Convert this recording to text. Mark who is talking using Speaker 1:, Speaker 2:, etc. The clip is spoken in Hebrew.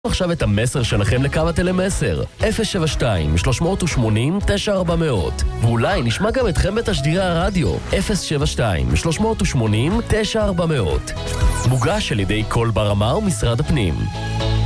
Speaker 1: עכשיו את המסר שלכם לקו הטלמסר 072-380-9400 ואולי נשמע גם אתכם בתשדירי הרדיו 072-380-9400 מוגש על ידי כל ברמה ומשרד הפנים.